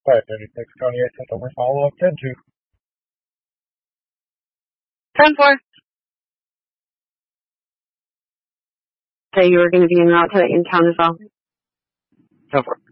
536 Coney sent over follow-up 10-2. 10-4. So you were going to be en route to in town as well? Go for it.